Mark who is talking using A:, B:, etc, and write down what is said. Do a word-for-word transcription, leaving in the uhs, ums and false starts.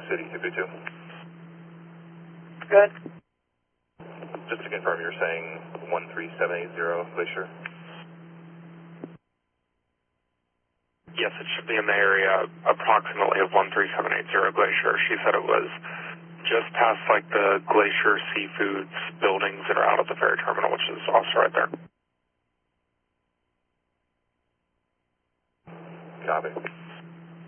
A: City, two two two.
B: Good.
A: Just to confirm, you're saying one three seven eight zero Glacier?
C: Yes, it should be in the area approximately of one three seven eight zero Glacier. She said it was just past like the Glacier Seafoods buildings that are out at the ferry terminal, which is also right there.
A: Copy.